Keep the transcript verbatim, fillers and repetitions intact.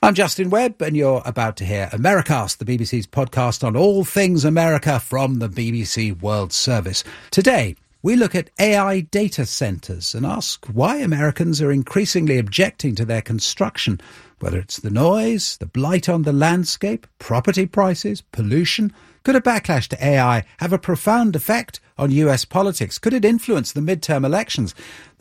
I'm Justin Webb, and you're about to hear Americast, the B B C's podcast on all things America from the B B C World Service. Today, we look at A I data centres and ask why Americans are increasingly objecting to their construction, whether it's the noise, the blight on the landscape, property prices, pollution. Could a backlash to A I have a profound effect on U S politics? Could it influence the midterm elections?